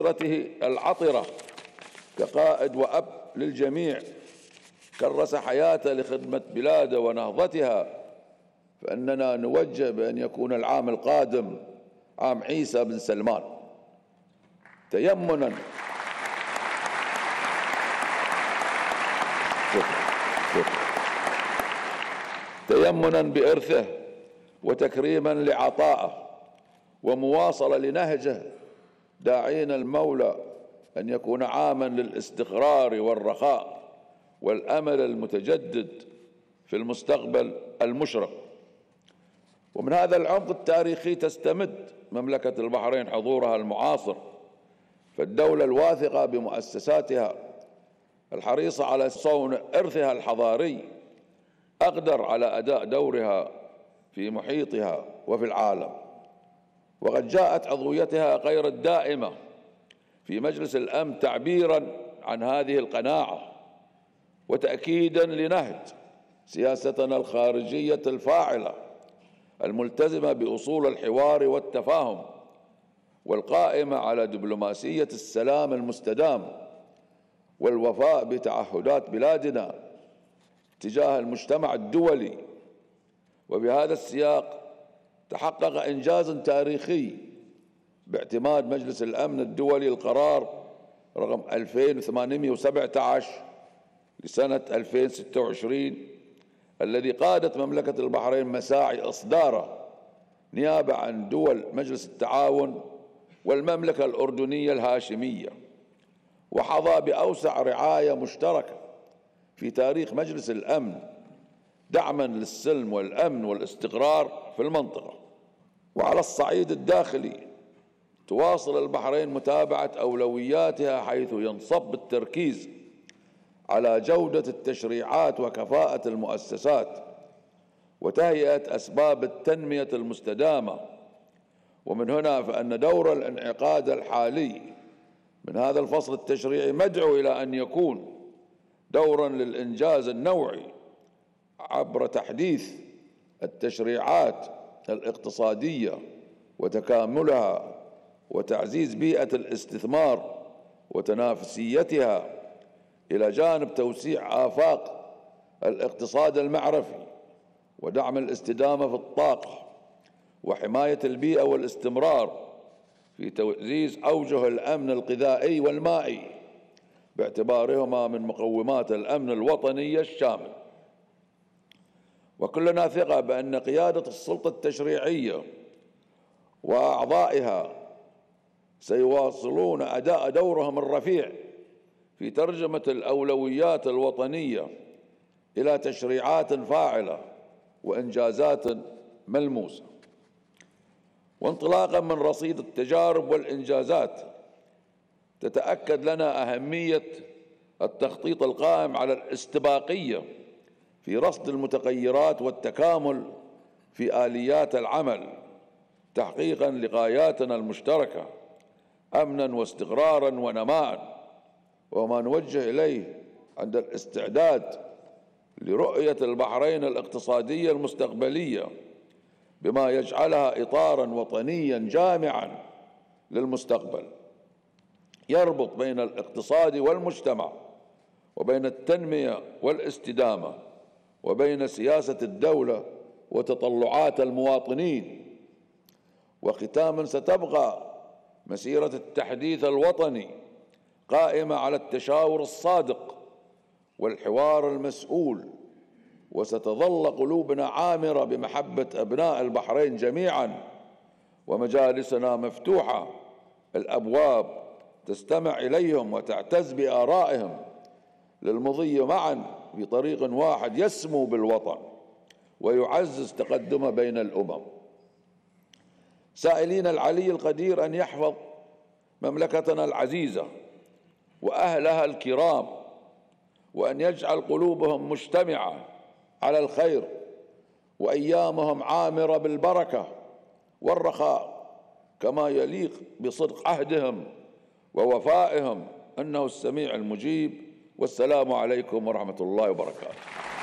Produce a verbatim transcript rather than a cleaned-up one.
سيرته العطرة كقائد وأب للجميع، كرس حياته لخدمة بلاده ونهضتها، فإننا نوجه بأن يكون العام القادم عام عيسى بن سلمان، تيمنا تيمنا بإرثه وتكريما لعطائه ومواصلة لنهجه، داعين المولى أن يكون عاما للاستقرار والرخاء والأمل المتجدد في المستقبل المشرق. ومن هذا العمق التاريخي تستمد مملكة البحرين حضورها المعاصر، فالدولة الواثقة بمؤسساتها الحريصة على صون إرثها الحضاري أقدر على أداء دورها في محيطها وفي العالم. وقد جاءت عضويتها غير الدائمة في مجلس الأمن تعبيراً عن هذه القناعة وتأكيداً لنهج سياستنا الخارجية الفاعلة الملتزمة بأصول الحوار والتفاهم والقائمة على دبلوماسية السلام المستدام والوفاء بتعهدات بلادنا تجاه المجتمع الدولي. وبهذا السياق تحقق إنجاز تاريخي باعتماد مجلس الأمن الدولي القرار رقم ألفين وثمانمئة وسبعة عشر لسنة ألفين وستة وعشرين الذي قادت مملكة البحرين مساعي إصداره نيابة عن دول مجلس التعاون والمملكة الأردنية الهاشمية، وحظى بأوسع رعاية مشتركة في تاريخ مجلس الأمن دعما للسلم والأمن والاستقرار في المنطقة. وعلى الصعيد الداخلي تواصل البحرين متابعة أولوياتها، حيث ينصب التركيز على جودة التشريعات وكفاءة المؤسسات وتهيئة أسباب التنمية المستدامة. ومن هنا فإن دور الانعقاد الحالي من هذا الفصل التشريعي مدعو إلى أن يكون دورا للإنجاز النوعي عبر تحديث التشريعات الاقتصادية وتكاملها وتعزيز بيئة الاستثمار وتنافسيتها، إلى جانب توسيع آفاق الاقتصاد المعرفي ودعم الاستدامة في الطاقة وحماية البيئة والاستمرار في تعزيز أوجه الأمن الغذائي والمائي باعتبارهما من مقومات الأمن الوطني الشامل. وكلنا ثقة بأن قيادة السلطة التشريعية وأعضائها سيواصلون أداء دورهم الرفيع في ترجمة الأولويات الوطنية إلى تشريعات فاعلة وإنجازات ملموسة. وانطلاقا من رصيد التجارب والإنجازات تتأكد لنا أهمية التخطيط القائم على الاستباقية في رصد المتغيرات والتكامل في آليات العمل تحقيقا لغاياتنا المشتركة أمنا واستقرارا ونماء، وما نوجه إليه عند الاستعداد لرؤية البحرين الاقتصادية المستقبلية بما يجعلها إطارا وطنيا جامعا للمستقبل يربط بين الاقتصاد والمجتمع وبين التنمية والاستدامة وبين سياسة الدولة وتطلعات المواطنين. وختاما ستبقى مسيرة التحديث الوطني قائمة على التشاور الصادق والحوار المسؤول، وستظل قلوبنا عامرة بمحبة أبناء البحرين جميعا ومجالسنا مفتوحة الأبواب تستمع إليهم وتعتز بآرائهم للمضي معا في طريق واحد يسمو بالوطن ويعزز تقدمه بين الأمم، سائلين العلي القدير أن يحفظ مملكتنا العزيزة وأهلها الكرام، وأن يجعل قلوبهم مجتمعة على الخير وأيامهم عامرة بالبركة والرخاء كما يليق بصدق عهدهم ووفائهم، إنه السميع المجيب. والسلام عليكم ورحمة الله وبركاته.